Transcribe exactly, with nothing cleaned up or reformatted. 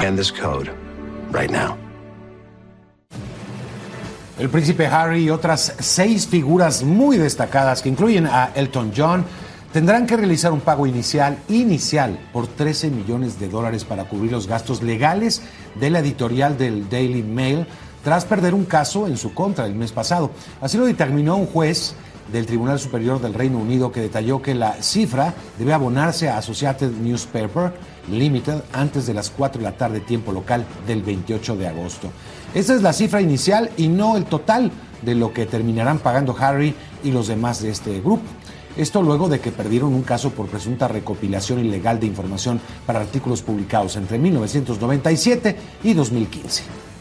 Scan this code right now. El príncipe Harry y otras seis figuras muy destacadas que incluyen a Elton John tendrán que realizar un pago inicial inicial por trece millones de dólares para cubrir los gastos legales de la editorial del Daily Mail tras perder un caso en su contra el mes pasado. Así lo determinó un juez del Tribunal Superior del Reino Unido, que detalló que la cifra debe abonarse a Associated Newspaper Limited antes de las cuatro de la tarde tiempo local del veintiocho de agosto. Esta es la cifra inicial y no el total de lo que terminarán pagando Harry y los demás de este grupo. Esto luego de que perdieron un caso por presunta recopilación ilegal de información para artículos publicados entre mil novecientos noventa y siete y dos mil quince.